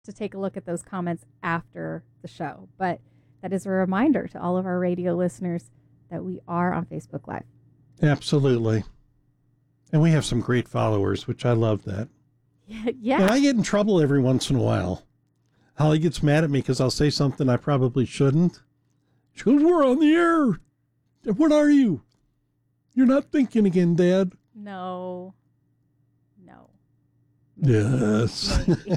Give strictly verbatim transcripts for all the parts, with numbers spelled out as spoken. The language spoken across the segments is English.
to take a look at those comments after the show. But that is a reminder to all of our radio listeners that we are on Facebook Live. Absolutely. And we have some great followers, which I love that. Yeah. yeah. And I get in trouble every once in a while. Holly gets mad at me because I'll say something I probably shouldn't. She goes, we're on the air. What are you? You're not thinking again, Dad. No. No. Maybe. Yes. Maybe.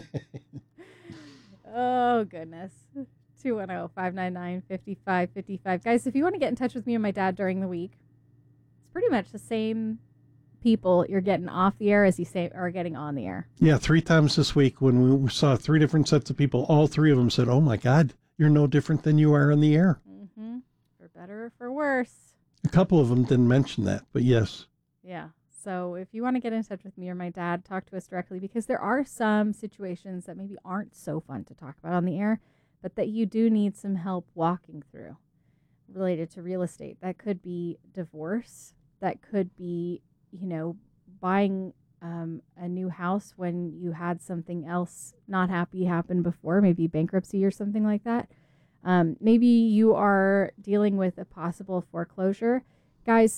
Oh, goodness. two one zero, five nine nine, five five five five. Guys, if you want to get in touch with me and my dad during the week, it's pretty much the same people you're getting off the air as you say are getting on the air. Yeah, three times this week when we saw three different sets of people, all three of them said, oh, my God, you're no different than you are on the air. Mm-hmm. For better or for worse. A couple of them didn't mention that, but yes. Yeah. So if you want to get in touch with me or my dad, talk to us directly, because there are some situations that maybe aren't so fun to talk about on the air, but that you do need some help walking through related to real estate. That could be divorce. That could be, you know, buying um, a new house when you had something else not happy happen before, maybe bankruptcy or something like that. Um, maybe you are dealing with a possible foreclosure. Guys,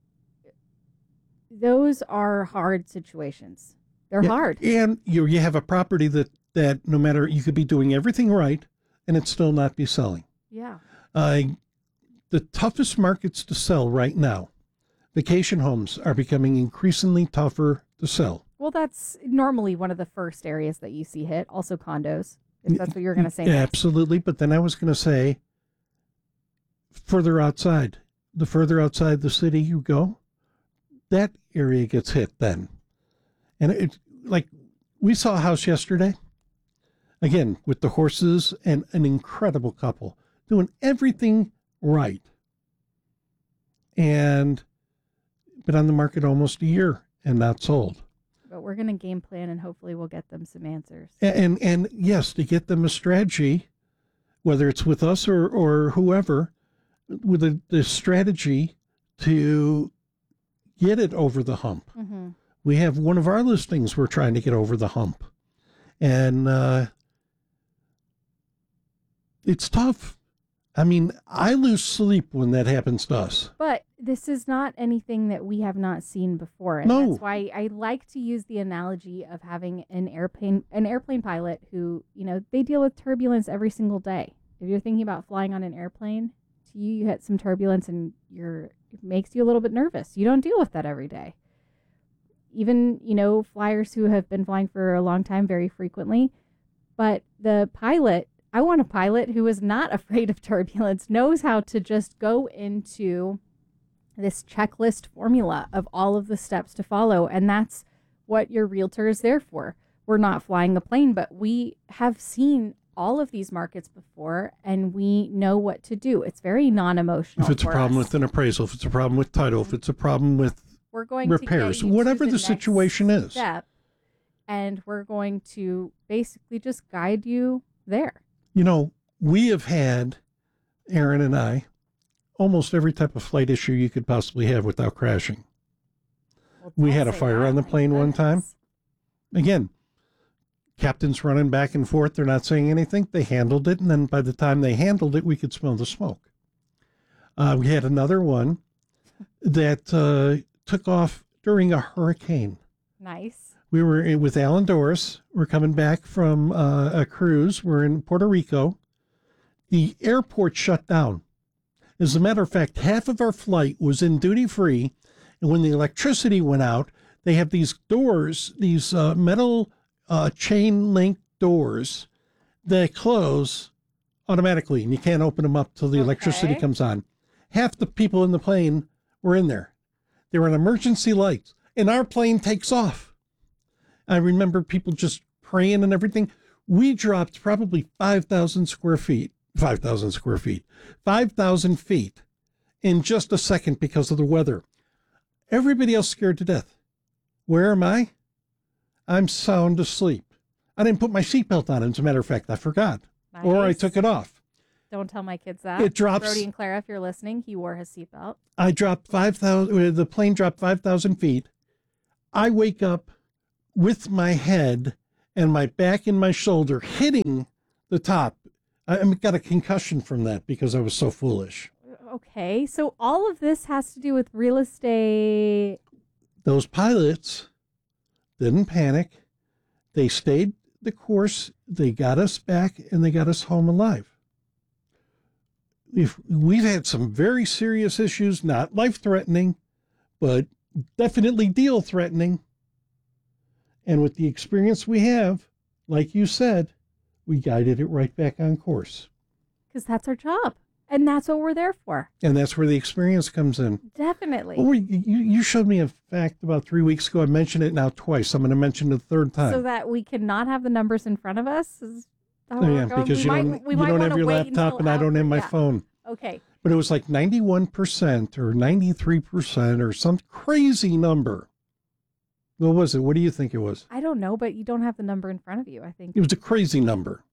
those are hard situations. They're yeah, hard. And you you have a property that, that no matter, you could be doing everything right and it still not be selling. Yeah. Uh, the toughest markets to sell right now, vacation homes are becoming increasingly tougher to sell. Well, that's normally one of the first areas that you see hit. Also condos, if that's what you're going to say. Yeah, next. absolutely. But then I was going to say further outside. The further outside the city you go, that area gets hit then. And it, like, we saw a house yesterday, again, with the horses and an incredible couple doing everything right. And been on the market almost a year and not sold. But we're going to game plan and hopefully we'll get them some answers. And, and, and yes, to get them a strategy, whether it's with us or, or whoever, with a, the strategy to get it over the hump. Mm-hmm. We have one of our listings we're trying to get over the hump. And uh, it's tough. I mean, I lose sleep when that happens to us. But this is not anything that we have not seen before. And No. that's why I like to use the analogy of having an airplane an airplane pilot who, you know, they deal with turbulence every single day. If you're thinking about flying on an airplane, to you, you hit some turbulence and you're it makes you a little bit nervous. You don't deal with that every day. Even, you know, flyers who have been flying for a long time very frequently. But the pilot, I want a pilot who is not afraid of turbulence, knows how to just go into this checklist formula of all of the steps to follow. And that's what your realtor is there for. We're not flying a plane, but we have seen all of these markets before and we know what to do. It's very non-emotional. If it's a problem us. with an appraisal, if it's a problem with title, if it's a problem with we're going repairs, to get you whatever to the, the situation next is. Step, and we're going to basically just guide you there. You know, we have had, Aaron and I, almost every type of flight issue you could possibly have without crashing. Well, We don't had a say fire that, on the my plane one time. goodness. Again, captain's running back and forth. They're not saying anything. They handled it. And then by the time they handled it, we could smell the smoke. Uh, we had another one that uh, took off during a hurricane. Nice. We were in, with Alan Doris. We're coming back from uh, a cruise. We're in Puerto Rico. The airport shut down. As a matter of fact, half of our flight was in duty free. And when the electricity went out, they have these doors, these uh, metal uh, chain link doors that close automatically. And you can't open them up till the Okay. electricity comes on. Half the people in the plane were in there. They were on emergency lights. And our plane takes off. I remember people just praying and everything. We dropped probably five thousand square feet, five thousand square feet, five thousand feet in just a second because of the weather. Everybody else scared to death. Where am I? I'm sound asleep. I didn't put my seatbelt on, as a matter of fact. I forgot. Nice. Or I took it off. Don't tell my kids that. It drops- Brody and Clara, if you're listening, he wore his seatbelt. I dropped five thousand, the plane dropped five thousand feet. I wake up with my head and my back and my shoulder hitting the top. I, I got a concussion from that because I was so foolish. Okay, so all of this has to do with real estate. Those pilots didn't panic. They stayed the course. They got us back, and they got us home alive. If we've had some very serious issues, not life-threatening, but definitely deal-threatening. And with the experience we have, like you said, we guided it right back on course. Because that's our job. And that's what we're there for. And that's where the experience comes in. Definitely. Well, you, you showed me a fact about three weeks ago. I mentioned it now twice. I'm going to mention it a third time. So that we cannot have the numbers in front of us? Is that oh, yeah, because we you might, don't, you don't have your laptop and I don't have my yeah. phone. Okay. But it was like ninety-one percent or ninety-three percent or some crazy number. What was it? What do you think it was? I don't know, but you don't have the number in front of you, I think. It was a crazy number.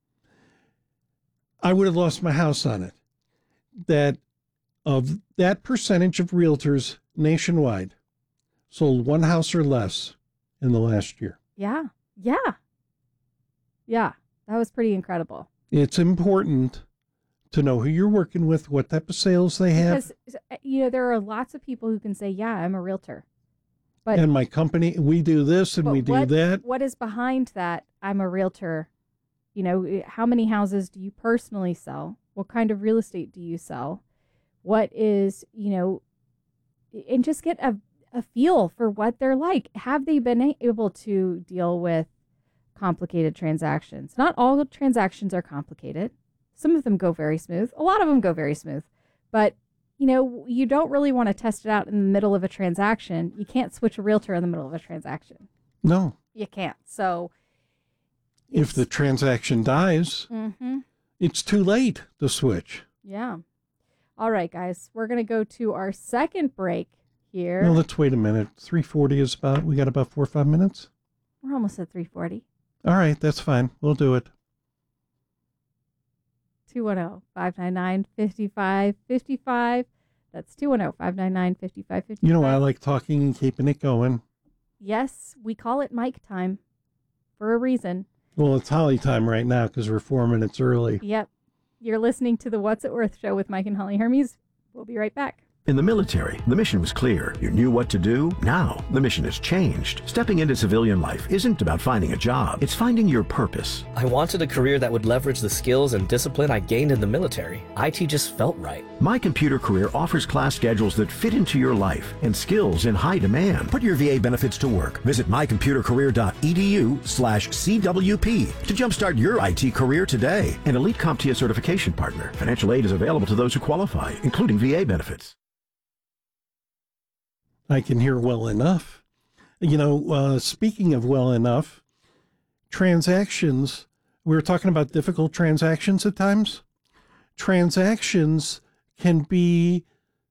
I would have lost my house on it. That of that percentage of realtors nationwide sold one house or less in the last year. Yeah. Yeah. Yeah. That was pretty incredible. It's important to know who you're working with, what type of sales they have. Because, you know, there are lots of people who can say, yeah, I'm a realtor. But and my company, we do this and we do what, that. What is behind that? I'm a realtor. You know, how many houses do you personally sell? What kind of real estate do you sell? What is, you know, and just get a, a feel for what they're like. Have they been able to deal with complicated transactions? Not all transactions are complicated. Some of them go very smooth. A lot of them go very smooth. But, you know, you don't really want to test it out in the middle of a transaction. You can't switch a realtor in the middle of a transaction. No. You can't. So if the transaction dies, mm-hmm. it's too late to switch. Yeah. All right, guys. We're going to go to our second break here. No, let's wait a minute. three forty is about, we got about four or five minutes? We're almost at three forty. All right, that's fine. We'll do it. two one zero, five nine nine, five five five five. That's two one zero, five nine nine, five five five five. You know, I like talking and keeping it going. Yes, we call it mic time for a reason. Well, it's Holly time right now because we're four minutes early. Yep. You're listening to the What's It Worth show with Mike and Holly Hermes. We'll be right back. In the military, the mission was clear. You knew what to do. Now, the mission has changed. Stepping into civilian life isn't about finding a job. It's finding your purpose. I wanted a career that would leverage the skills and discipline I gained in the military. I T just felt right. My Computer Career offers class schedules that fit into your life and skills in high demand. Put your V A benefits to work. Visit mycomputercareer.edu slash CWP to jumpstart your I T career today. An elite CompTIA certification partner. Financial aid is available to those who qualify, including V A benefits. I can hear well enough. You know, uh, speaking of well enough, transactions, we were talking about difficult transactions at times. Transactions can be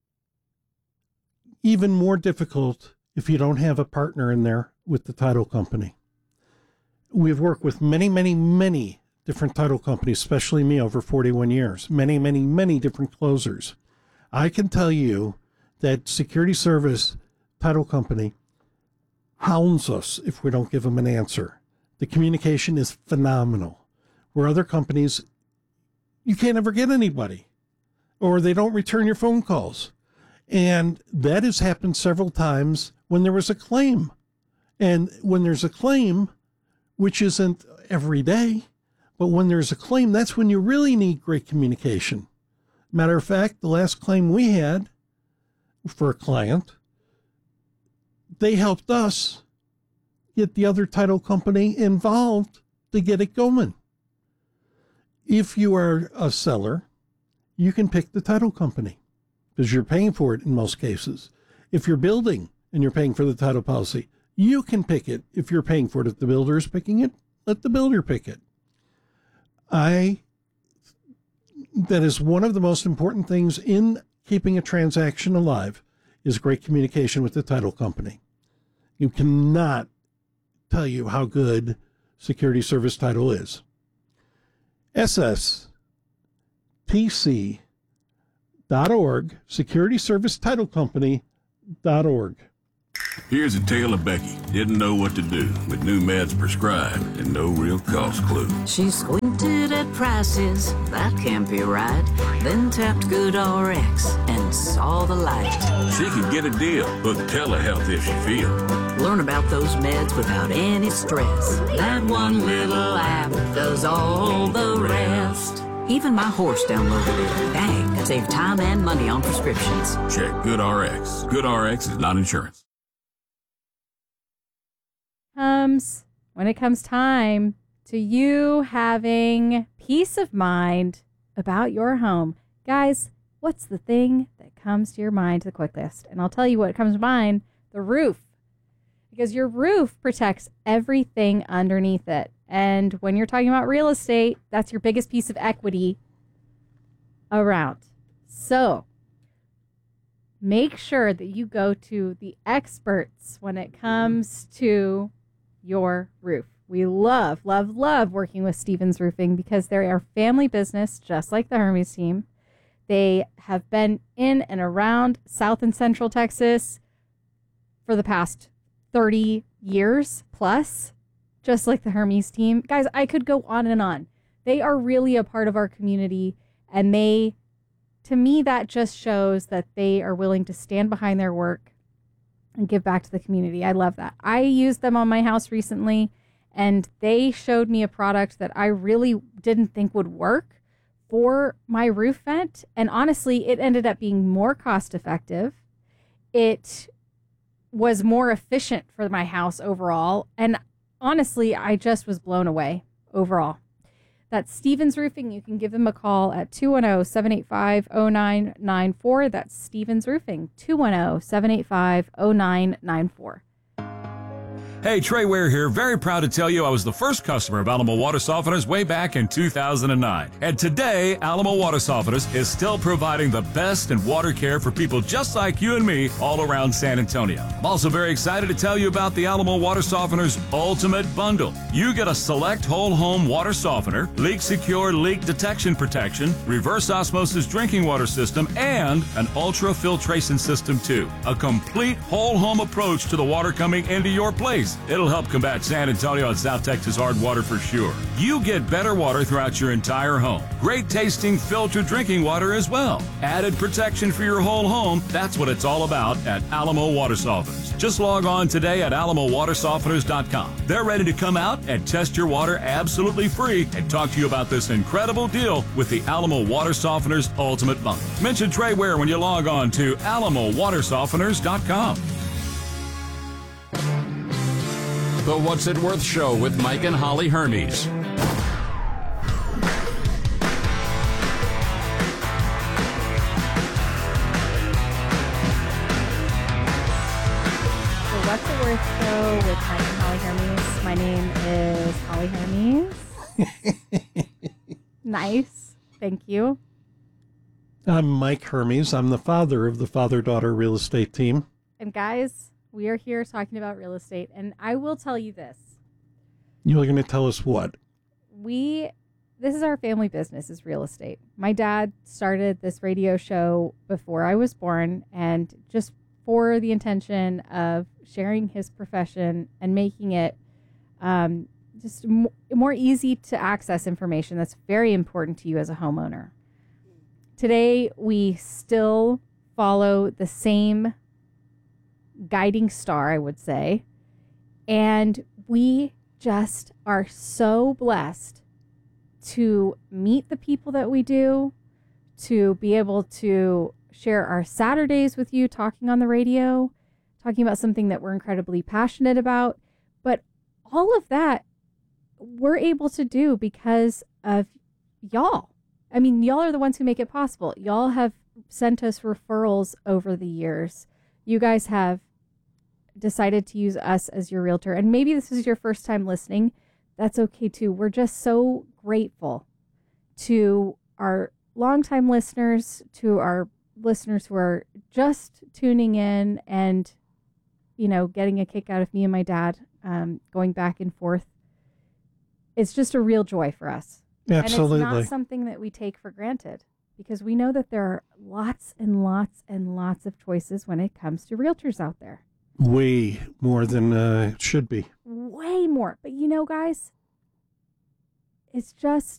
even more difficult if you don't have a partner in there with the title company. We've worked with many, many, many different title companies, especially me over forty-one years, many, many, many different closers. I can tell you that Security Service Title Company hounds us if we don't give them an answer. The communication is phenomenal. Where other companies, you can't ever get anybody, or they don't return your phone calls. And that has happened several times when there was a claim. And when there's a claim, which isn't every day, but when there's a claim, that's when you really need great communication. Matter of fact, the last claim we had for a client, they helped us get the other title company involved to get it going. If you are a seller, you can pick the title company because you're paying for it in most cases. If you're building and you're paying for the title policy, you can pick it. If you're paying for it, if the builder is picking it, let the builder pick it. I, that is one of the most important things in keeping a transaction alive is great communication with the title company. You cannot tell you how good Security Service Title is. S S T C dot org, Security Service Title Company dot org. Here's a tale of Becky. Didn't know what to do with new meds prescribed and no real cost clue. She squinted at prices, that can't be right. Then tapped GoodRx and saw the light. She could get a deal, book telehealth if she feels. Learn about those meds without any stress. That one little app does all the rest. Even my horse downloaded it. Dang, it saved time and money on prescriptions. Check GoodRx. GoodRx is not insurance. Comes when it comes time to you having peace of mind about your home. Guys, what's the thing that comes to your mind the quickest? And I'll tell you what comes to mind, the roof. Because your roof protects everything underneath it. And when you're talking about real estate, that's your biggest piece of equity around. So make sure that you go to the experts when it comes to your roof. We love, love, love working with Stevens Roofing because they are family business, just like the Hermes team. They have been in and around South and Central Texas for the past thirty years plus, just like the Hermes team. Guys, I could go on and on. They are really a part of our community, and they, to me, that just shows that they are willing to stand behind their work and give back to the community. I love that. I used them on my house recently, and they showed me a product that I really didn't think would work for my roof vent. And honestly, it ended up being more cost effective. It was more efficient for my house overall. And honestly, I just was blown away overall. That's Stevens Roofing. You can give them a call at two one zero, seven eight five, zero nine nine four. That's Stevens Roofing, two one zero, seven eight five, zero nine nine four. Hey, Trey Ware here. Very proud to tell you I was the first customer of Alamo Water Softeners way back in two thousand nine. And today, Alamo Water Softeners is still providing the best in water care for people just like you and me all around San Antonio. I'm also very excited to tell you about the Alamo Water Softeners Ultimate Bundle. You get a select whole home water softener, leak secure leak detection protection, reverse osmosis drinking water system, and an ultra filtration system too. A complete whole home approach to the water coming into your place. It'll help combat San Antonio and South Texas hard water for sure. You get better water throughout your entire home. Great tasting filtered drinking water as well. Added protection for your whole home. That's what it's all about at Alamo Water Softeners. Just log on today at alamo water softeners dot com. They're ready to come out and test your water absolutely free and talk to you about this incredible deal with the Alamo Water Softeners Ultimate Bundle. Mention Trey Ware when you log on to alamo water softeners dot com. The What's It Worth Show with Mike and Holly Hermes. The What's It Worth Show with Mike and Holly Hermes. My name is Holly Hermes. Nice. Thank you. I'm Mike Hermes. I'm the father of the father-daughter real estate team. And guys, we are here talking about real estate, and I will tell you this. You're going to tell us what? We, this is our family business, is real estate. My dad started this radio show before I was born, and just for the intention of sharing his profession and making it um, just m- more easy to access information that's very important to you as a homeowner. Today, we still follow the same guiding star, I would say. And we just are so blessed to meet the people that we do, to be able to share our Saturdays with you, talking on the radio, talking about something that we're incredibly passionate about. But all of that we're able to do because of y'all. I mean, y'all are the ones who make it possible. Y'all have sent us referrals over the years. You guys have decided to use us as your realtor, and maybe this is your first time listening. That's okay too. We're just so grateful to our longtime listeners, to our listeners who are just tuning in and, you know, getting a kick out of me and my dad um, going back and forth. It's just a real joy for us. Absolutely. And it's not something that we take for granted, because we know that there are lots and lots and lots of choices when it comes to realtors out there. Way more than uh, it should be. Way more. But you know, guys, it's just